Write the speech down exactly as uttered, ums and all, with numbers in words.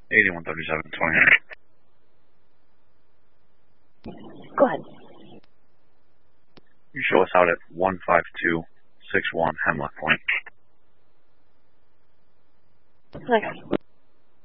eighty-one thirty-seven twenty-nine. Go ahead. You show us out at one five two six one Hemlock Point. Okay.